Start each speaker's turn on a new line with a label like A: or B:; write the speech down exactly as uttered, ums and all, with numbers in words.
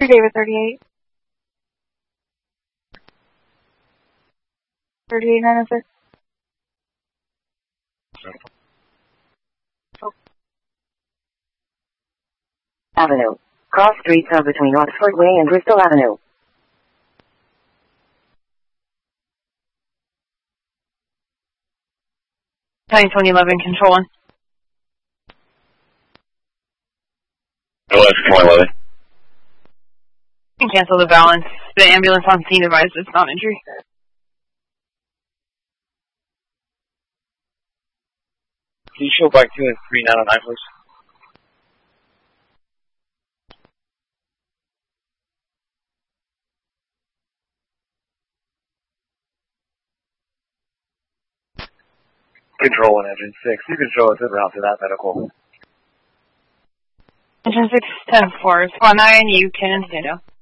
A: Victor David thirty-eight. thirty-eight nine oh six.
B: Oh. Avenue. Cross streets are between Oxford Way and Bristol Avenue.
A: nine twenty eleven, control one.
C: eleven, twenty eleven.
A: You can cancel the balance. The ambulance on scene advised it's non-injury.
C: Can you show bike two and three nine oh nine, please? Control one, engine six. You can show us in route to that medical.
A: Engine six, ten four. Squad nine, you can stand down.